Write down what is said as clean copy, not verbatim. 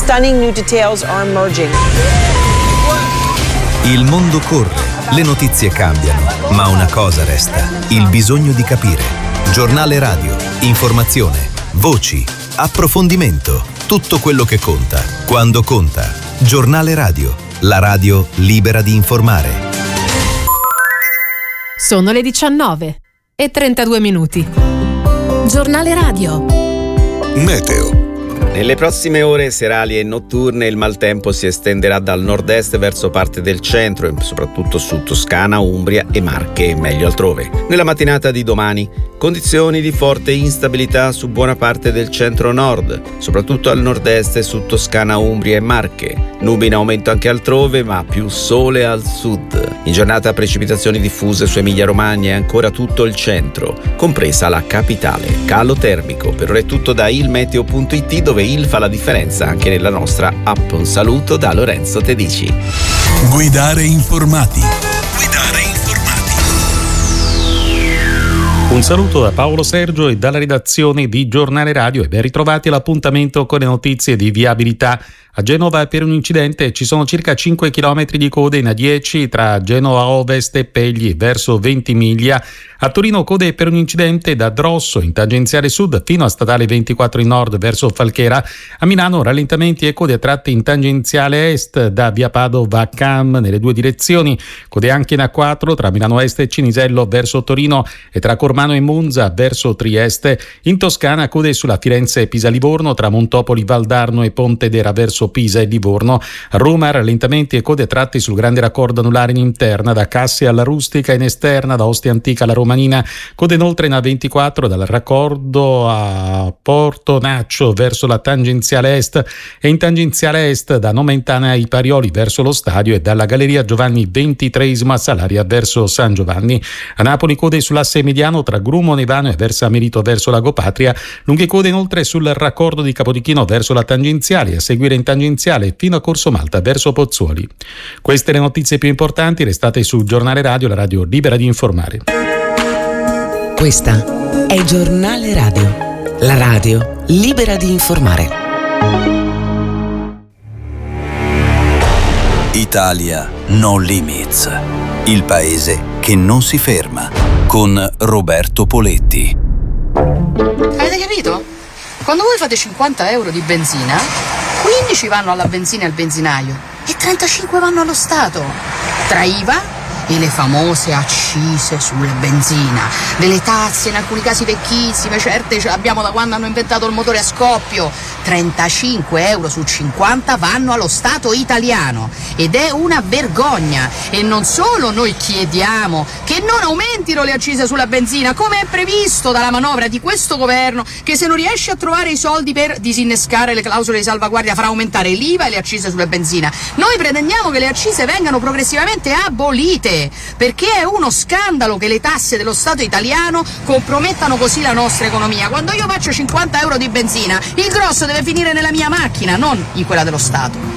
Stunning new details are emerging. Il mondo corre, le notizie cambiano, ma una cosa resta: il bisogno di capire. Giornale radio, informazione, voci, approfondimento, tutto quello che conta, quando conta. Giornale radio, la radio libera di informare. Sono le 19:32. Giornale radio. Meteo. Nelle prossime ore serali e notturne il maltempo si estenderà dal nord-est verso parte del centro, e soprattutto su Toscana, Umbria e Marche, e meglio altrove. Nella mattinata di domani, condizioni di forte instabilità su buona parte del centro-nord, soprattutto al nord-est e su Toscana, Umbria e Marche. Nubi in aumento anche altrove, ma più sole al sud. In giornata precipitazioni diffuse su Emilia-Romagna e ancora tutto il centro, compresa la capitale. Calo termico. Per ora è tutto da ilmeteo.it, dove il fa la differenza anche nella nostra app. Un saluto da Lorenzo Tedici. Guidare informati. Un saluto da Paolo Sergio e dalla redazione di Giornale Radio, e ben ritrovati all'appuntamento con le notizie di viabilità. A Genova per un incidente ci sono circa 5 km di code in A10 tra Genova Ovest e Pegli verso Ventimiglia. A Torino code per un incidente da Drosso in tangenziale sud fino a statale 24 in nord verso Falchera. A Milano rallentamenti e code a tratte in tangenziale est da via Padova a Cam nelle due direzioni. Code anche in A4 tra Milano Est e Cinisello verso Torino e tra Cormano e Monza verso Trieste. In Toscana code sulla Firenze-Pisa-Livorno tra Montopoli Valdarno e Pontedera verso Pisa e Livorno. A Roma rallentamenti e code a tratti sul grande raccordo anulare in interna da Cassia alla Rustica, in esterna da Ostia Antica alla Romanina. Code inoltre in A24 dal raccordo a Porto Naccio verso la tangenziale est e in tangenziale est da Nomentana ai Parioli verso lo stadio e dalla Galleria Giovanni XXIII a Salaria verso San Giovanni. A Napoli code sull'asse mediano tra Grumo Nevano e Versa Merito verso Lago Patria. Lunghe code inoltre sul raccordo di Capodichino verso la tangenziale, a seguire in tangenziale fino a Corso Malta verso Pozzuoli. Queste le notizie più importanti, restate su Giornale Radio, la radio libera di informare. Questa è Giornale Radio, la radio libera di informare. Italia No Limits, il paese che non si ferma, con Roberto Poletti. Avete capito? Quando voi fate 50 euro di benzina, 15 vanno alla benzina e al benzinaio e 35 vanno allo Stato, tra IVA e le famose accise sulla benzina, delle tasse in alcuni casi vecchissime, certe ce l'abbiamo da quando hanno inventato il motore a scoppio. 35 euro su 50 vanno allo Stato italiano ed è una vergogna. E non solo, noi chiediamo che non aumentino le accise sulla benzina come è previsto dalla manovra di questo governo, che se non riesce a trovare i soldi per disinnescare le clausole di salvaguardia farà aumentare l'IVA e le accise sulla benzina. Noi pretendiamo che le accise vengano progressivamente abolite, perché è uno scandalo che le tasse dello Stato italiano compromettano così la nostra economia. Quando io faccio 50 euro di benzina, il grosso deve finire nella mia macchina, non in quella dello Stato.